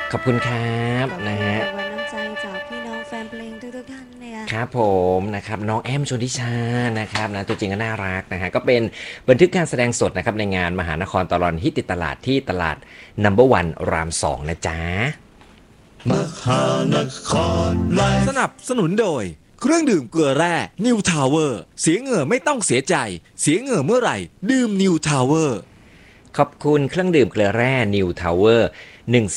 ขอบคุณครับขอบคุณนะฮะรางวัลน้ำใจจากพี่น้องแฟนเพลงทุกๆท่านเลยค่ะครับผมนะครับน้องแอมชนทิชานะครับนะตัวจริงก็น่ารักนะฮะก็เป็นบันทึกการแสดงสดนะครับในงานมหานครตลอดฮิตติดตลาดที่ตลาดNo.1ราม2นะจ๊ะมหานครไลฟ์สนับสนุนโดยเครื่องดื่มเกลือแร่นิวทาวเวอร์เสียเหงื่อไม่ต้องเสียใจเสียเหงื่อเมื่อไหร่ดื่มนิวทาวเวอร์ขอบคุณเครื่องดื่มเกลือแร่ New Tower